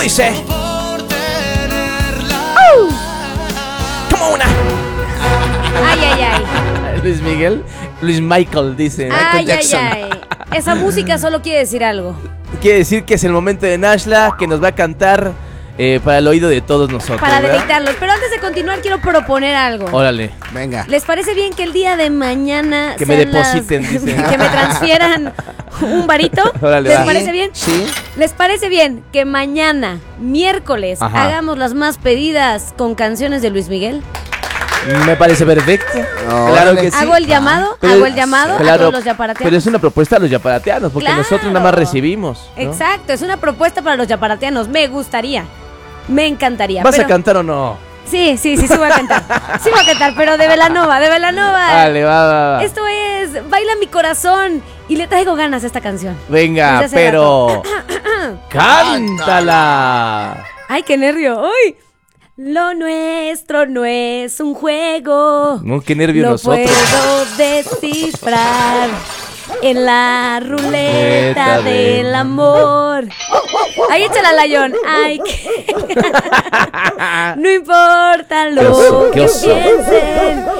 dice? ¡Como una! Ay. Luis Miguel, Luis Michael dice. Michael Jackson. Ay. Esa música solo quiere decir algo. Quiere decir que es el momento de Nashla, que nos va a cantar para el oído de todos nosotros. Para ¿verdad? deleitarlos. Pero antes de continuar quiero proponer algo. Órale. Venga. ¿Les parece bien que el día de mañana Que me sean depositen, dice. que me transfieran un varito? Órale, ¿Les va. parece bien? Sí. ¿Les parece bien que mañana, miércoles, Ajá. hagamos las más pedidas con canciones de Luis Miguel? Me parece perfecto. Órale. Claro que sí. ¿Hago el llamado? Pero- ¿Hago el llamado a claro, todos los yaparateanos? Pero es una propuesta a los yaparateanos, porque Claro. nosotros nada más recibimos, ¿no? Exacto, es una propuesta para los yaparateanos. Me gustaría. Me encantaría. ¿Vas pero- a cantar o no? Sí, voy a cantar. Sí voy a cantar, pero de Belanova, de Belanova. Vale, va. Esto es Baila mi corazón. Y le traigo ganas a esta canción. Venga, Desde hace pero... ¡Cántala! Ay, qué nervio. ¡Uy! Lo nuestro no es un juego. No, qué nervio Lo nosotros. puedo descifrar en la ruleta Ruleta del del amor. Ahí échala, Lion. Ay, que... No importa Qué lo oso, qué que oso. piensen.